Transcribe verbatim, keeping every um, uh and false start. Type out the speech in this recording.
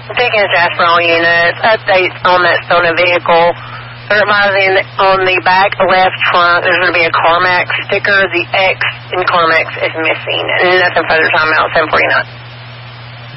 Taking a Jasper all units. Updates on that stolen vehicle. They're advising on the back left front, there's going to be a CarMax sticker. The X in CarMax is missing. And nothing further time out, seven forty-nine.